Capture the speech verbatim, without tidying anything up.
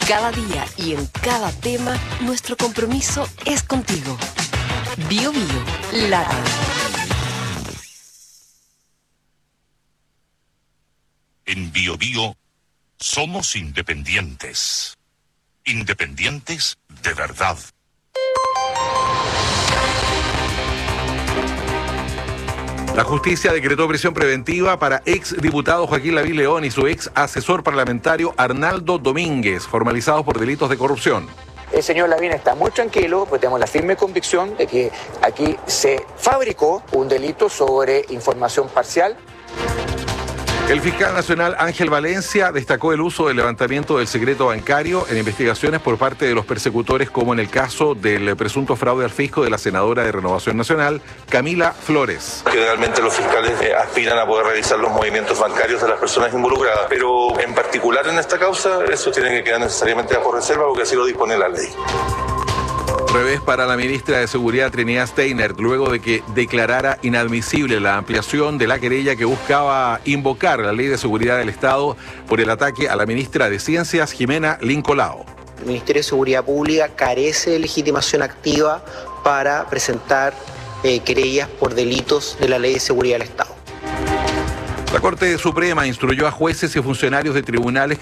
Cada día y en cada tema, nuestro compromiso es contigo. Bio Bio, la radio. En Bio Bio somos independientes. Independientes de verdad. La justicia decretó prisión preventiva para ex diputado Joaquín Lavín León y su ex asesor parlamentario Arnaldo Domínguez, formalizados por delitos de corrupción. El señor Lavín está muy tranquilo, pues tenemos la firme convicción de que aquí se fabricó un delito sobre información parcial. El fiscal nacional Ángel Valencia destacó el uso del levantamiento del secreto bancario en investigaciones por parte de los persecutores, como en el caso del presunto fraude al fisco de la senadora de Renovación Nacional, Camila Flores. Generalmente los fiscales eh, aspiran a poder revisar los movimientos bancarios de las personas involucradas, pero en particular en esta causa eso tiene que quedar necesariamente bajo reserva porque así lo dispone la ley. Revés para la ministra de Seguridad Trinidad Steiner, luego de que declarara inadmisible la ampliación de la querella que buscaba invocar la Ley de Seguridad del Estado por el ataque a la ministra de Ciencias, Jimena Lincolao. El Ministerio de Seguridad Pública carece de legitimación activa para presentar eh, querellas por delitos de la Ley de Seguridad del Estado. La Corte Suprema instruyó a jueces y funcionarios de tribunales